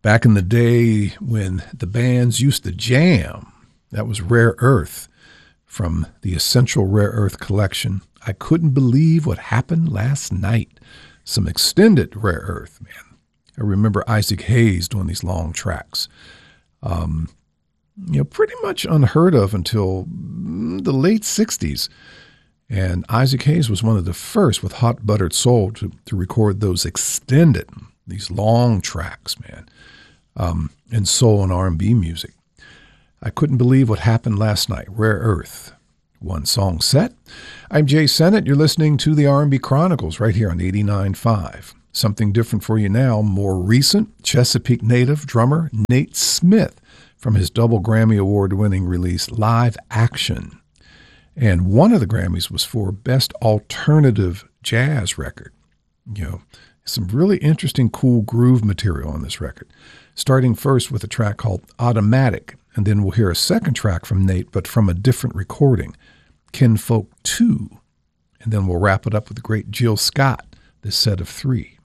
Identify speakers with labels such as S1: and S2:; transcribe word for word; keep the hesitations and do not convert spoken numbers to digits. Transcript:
S1: Back in the day when the bands used to jam, that was Rare Earth from the Essential Rare Earth collection. I couldn't believe what happened last night. Some extended Rare Earth, man. I remember Isaac Hayes doing these long tracks. Um, you know, pretty much unheard of until the late sixties. And Isaac Hayes was one of the first with Hot Buttered Soul to, to record those extended, these long tracks, man, um, in soul and R and B music. I couldn't believe what happened last night. Rare Earth, one song set. I'm Jay Sennett. You're listening to the R and B Chronicles right here on eighty-nine point five. Something different for you now, more recent, Chesapeake native drummer Nate Smith from his double Grammy Award-winning release, Live Action. And one of the Grammys was for Best Alternative Jazz Record. You know, some really interesting, cool groove material on this record. Starting first with a track called Automatic, and then we'll hear a second track from Nate, but from a different recording, Kinfolk two. And then we'll wrap it up with the great Jill Scott, this set of three.